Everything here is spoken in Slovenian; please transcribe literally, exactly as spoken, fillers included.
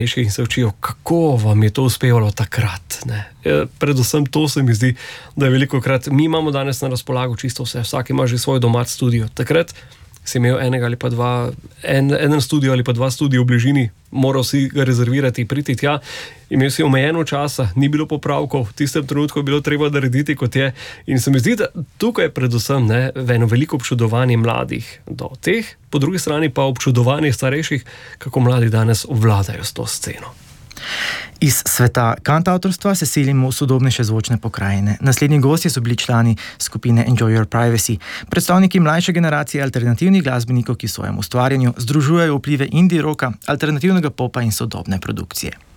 in se učijo, kako vam je to uspevalo takrat. Ne? Predvsem to se mi zdi, da je veliko krat, mi imamo danes na razpolago čisto vse, vsak ima že svoj domač studio. Takrat si imel enega ali pa dva, en, en studio ali pa dva studia v bližini, moral si ga rezervirati, priti tja, imel si omejeno časa, ni bilo popravkov, v tistem trenutku je bilo treba narediti, kot je. In se mi zdi, da tukaj predvsem ne, eno veliko občudovanje mladih do teh, po drugi strani pa občudovanje starejših, kako mladi danes obvladajo s to sceno. Iz sveta kantavtorstva se selimo v sodobnejše zvočne pokrajine. Naslednji gostje so bili člani skupine Enjoy Your Privacy, predstavniki mlajše generacije alternativnih glasbenikov, ki v svojem ustvarjanju združujejo vplive indie roka, alternativnega popa in sodobne produkcije.